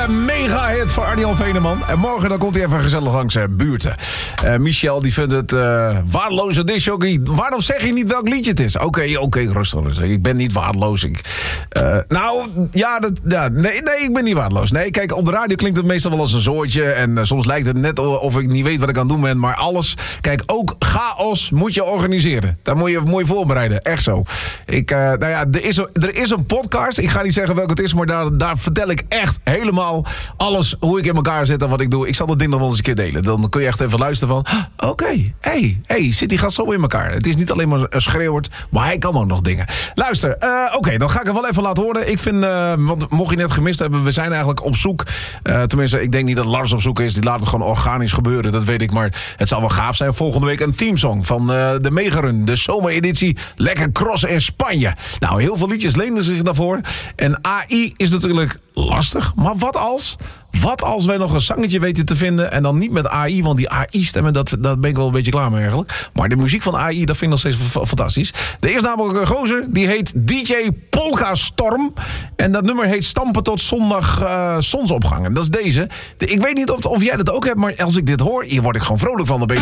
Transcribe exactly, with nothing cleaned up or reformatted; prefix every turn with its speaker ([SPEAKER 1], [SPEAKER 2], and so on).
[SPEAKER 1] mega hit voor Arjan Veneman. En morgen dan komt hij even gezellig langs uh, buurten. Uh, Michel die vindt het uh, waardeloze disjockey. Waarom zeg je niet welk liedje het is? Oké, okay, oké, okay, rustig, rustig. Ik ben niet waardeloos. Ik, uh, nou, ja, dat, ja nee, nee, ik ben niet waardeloos. Nee, kijk, op de radio klinkt het meestal wel als een zoortje. En uh, soms lijkt het net of ik niet weet wat ik aan het doen ben. Maar alles, kijk, ook chaos moet je organiseren. Daar moet je mooi voorbereiden. Echt zo. Ik, uh, nou ja, er is, een, er is een podcast. Ik ga niet zeggen welke het is, maar daar, daar vertel ik echt helemaal alles hoe ik in elkaar zit en wat ik doe. Ik zal dat ding nog wel eens een keer delen. Dan kun je echt even luisteren van, oké, okay, hey, hey, zit die gast zo in elkaar. Het is niet alleen maar schreeuwend, maar hij kan ook nog dingen. Luister, uh, oké, okay, dan ga ik het wel even laten horen. Ik vind, uh, want mocht je net gemist hebben, we zijn eigenlijk op zoek. Uh, tenminste, ik denk niet dat Lars op zoek is. Die laat het gewoon organisch gebeuren, dat weet ik. Maar het zal wel gaaf zijn. Volgende week een themesong van uh, de Megarun, de zomereditie. Lekker crossen in Spanje. Nou, heel veel liedjes lenen zich daarvoor. En A I is natuurlijk lastig. Maar wat als... Wat als wij nog een zangetje weten te vinden en dan niet met A I, want die A I-stemmen, dat, dat ben ik wel een beetje klaar mee eigenlijk. Maar de muziek van A I, dat vind ik nog steeds f- fantastisch. Er is namelijk een gozer, die heet D J Polka Storm. En dat nummer heet Stampen tot zondag uh, zonsopgang. En dat is deze. De, ik weet niet of, of jij dat ook hebt, maar als ik dit hoor, hier word ik gewoon vrolijk van. Dan ben